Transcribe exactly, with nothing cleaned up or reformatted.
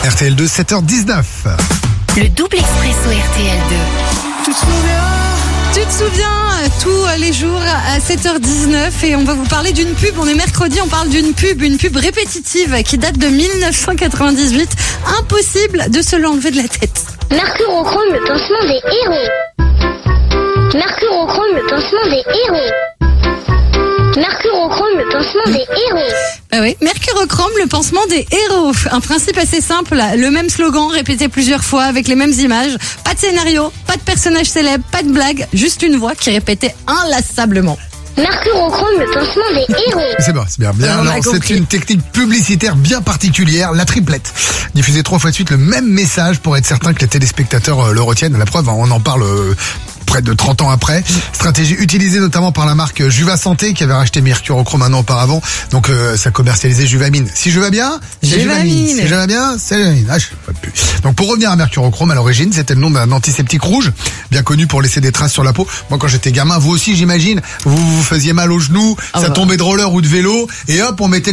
R T L deux, sept heures dix-neuf. Le double expresso R T L deux. Tu te souviens Tu te souviens tous les jours à sept heures dix-neuf et on va vous parler d'une pub. On est mercredi, on parle d'une pub, une pub répétitive qui date de dix-neuf cent quatre-vingt-dix-huit. Impossible de se l'enlever de la tête. Mercurochrome, le pansement des héros. Mercurochrome, le pansement des héros. Mercurochrome, le pansement des héros. Ah oui, Mercurochrome, le pansement des héros. Un principe assez simple, le même slogan répété plusieurs fois avec les mêmes images. Pas de scénario, pas de personnage célèbre, pas de blague, juste une voix qui répétait inlassablement. Mercurochrome, le pansement des héros. C'est bon, c'est bien. bien. On a Alors, c'est compris. une technique publicitaire bien particulière, la triplette. Diffuser trois fois de suite le même message pour être certain que les téléspectateurs euh, le retiennent. La preuve, on en parle euh, près de trente ans après. Stratégie utilisée notamment par la marque Juva Santé qui avait racheté Mercurochrome un an auparavant. Donc euh, ça commercialisait Juvamine. Si je vais bien, c'est Juvamine. Juvamine. Si je vais bien, c'est Juvamine. Ah, je sais pas plus. Donc pour revenir à Mercurochrome, à l'origine, c'était le nom d'un antiseptique rouge, bien connu pour laisser des traces sur la peau. Moi quand j'étais gamin, vous aussi j'imagine, vous vous faisiez mal aux genoux, Ah ça bah. tombait de roller ou de vélo, et hop, on mettait